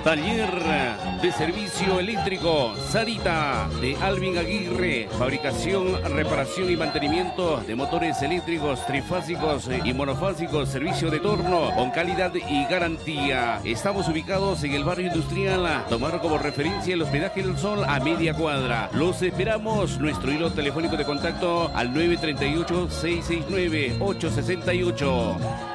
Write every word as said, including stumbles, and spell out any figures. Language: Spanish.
Taller de servicio eléctrico Sarita de Alvin Aguirre. Fabricación, reparación y mantenimiento de motores eléctricos trifásicos y monofásicos. Servicio de torno con calidad y garantía. Estamos ubicados en el barrio industrial. Tomar como referencia el hospedaje del Sol a media cuadra. Los esperamos. Nuestro hilo telefónico de contacto al nueve tres ocho, seis seis nueve, ocho seis ocho.